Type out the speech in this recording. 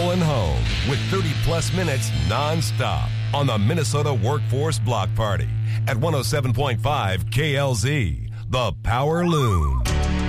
Rolling home with 30-plus minutes nonstop on the Minnesota Workforce Block Party at 107.5 KLZ, the Power Loom.